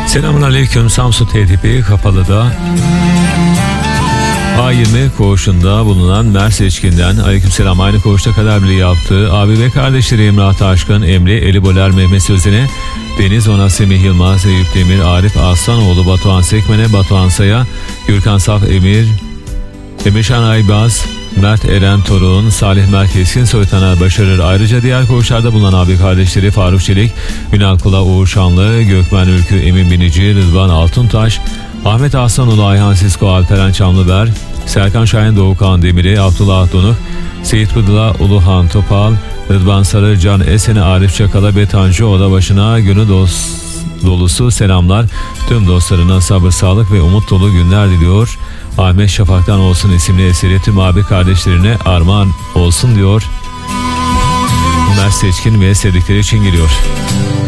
Selamünaleyküm. Samsun T-tipi Kapalı'da A20 koğuşunda bulunan Mer Seçkin'den aleykümselam, aynı koğuşta kader bile yaptığı abi ve kardeşleri Emrah Taşkın, Emre Eli Boler, Mehmet Sözen'e, Deniz Ona, Semih Yılmaz, Eyüp Demir, Arif Aslanoğlu, Batuhan Sekmen'e, Batuhan Say'a, Gürkan Saf, Emirşan Aybaz, Mert Eren Torun, Salih Mert Keskin, Soytaner Başarır. Ayrıca diğer koğuşlarda bulunan abi kardeşleri Faruk Çelik, Ünal Kula, Uğur Şanlı, Gökmen Ülkü, Emin Binici, Rıdvan Altuntaş, Ahmet Aslanoğlu, Ayhan Sisko, Alperen Çamlıber, Serkan Şahin, Doğukan Demiri, Abdullah Donuk, Seyit Bıdıla, Uluhan Topal, Rıdvan Sarı, Can Esen'e, Arif Çakal'a, Betancı Odabaşı'na gönül dolusu selamlar. Tüm dostlarına sabır, sağlık ve umut dolu günler diliyor. Ahmet Şafak'tan Olsun isimli eseri tüm abi kardeşlerine armağan olsun diyor. Mer Seçkin ve sevdikleri için geliyor.